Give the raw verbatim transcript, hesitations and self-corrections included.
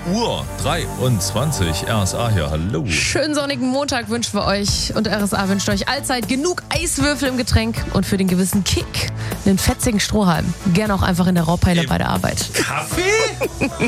Uhr dreiundzwanzig. R S A hier, hallo. Schönen sonnigen Montag wünschen wir euch und R S A wünscht euch allzeit genug Eiswürfel im Getränk und für den gewissen Kick einen fetzigen Strohhalm. Gerne auch einfach in der Raupeile bei der Arbeit. Kaffee?